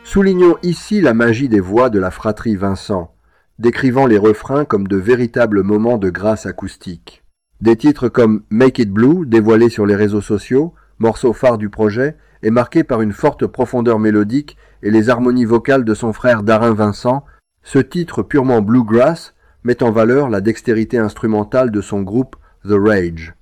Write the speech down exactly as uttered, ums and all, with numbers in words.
Soulignons ici la magie des voix de la fratrie Vincent, décrivant les refrains comme de véritables moments de grâce acoustique. Des titres comme Make It Blue, dévoilés sur les réseaux sociaux, morceau phare du projet, est marqué par une forte profondeur mélodique et les harmonies vocales de son frère Darin Vincent. Ce titre purement bluegrass met en valeur la dextérité instrumentale de son groupe The Rage.